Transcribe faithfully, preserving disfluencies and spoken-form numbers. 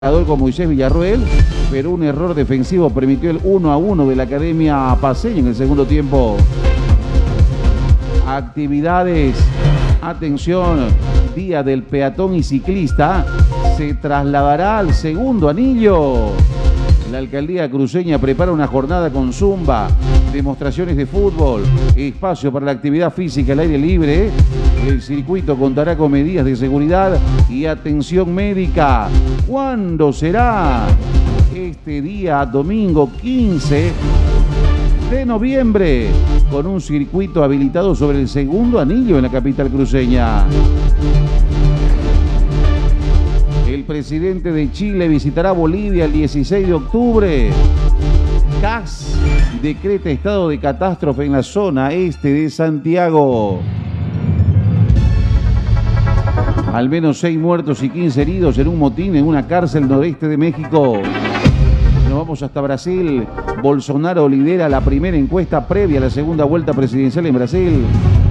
con Moisés Villarroel, pero un error defensivo permitió el uno a uno de la Academia Paceña en el segundo tiempo. Actividades, atención, Día del Peatón y Ciclista, se trasladará al segundo anillo. La alcaldía cruceña prepara una jornada con zumba, demostraciones de fútbol, espacio para la actividad física al aire libre. El circuito contará con medidas de seguridad y atención médica. ¿Cuándo será? Este día, domingo quince de noviembre, con un circuito habilitado sobre el segundo anillo en la capital cruceña. El presidente de Chile visitará Bolivia el dieciséis de octubre. C A S decreta estado de catástrofe en la zona este de Santiago. Al menos seis muertos y quince heridos en un motín en una cárcel noreste de México. Nos vamos hasta Brasil. Bolsonaro lidera la primera encuesta previa a la segunda vuelta presidencial en Brasil.